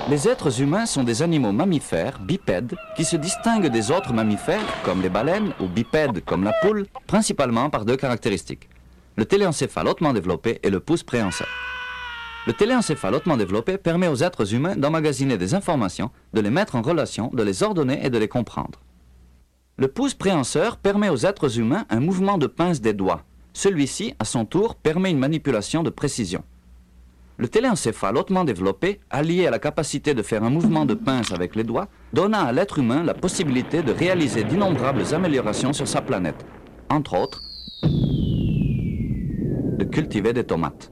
Les êtres humains sont des animaux mammifères, bipèdes, qui se distinguent des autres mammifères, comme les baleines, ou bipèdes, comme la poule, principalement par deux caractéristiques. Le téléencéphale hautement développé et le pouce préhensile. Le téléencéphale hautement développé permet aux êtres humains d'emmagasiner des informations, de les mettre en relation, de les ordonner et de les comprendre. Le pouce préhenseur permet aux êtres humains un mouvement de pince des doigts. Celui-ci, à son tour, permet une manipulation de précision. Le téléencéphale hautement développé, allié à la capacité de faire un mouvement de pince avec les doigts, donna à l'être humain la possibilité de réaliser d'innombrables améliorations sur sa planète, entre autres, de cultiver des tomates.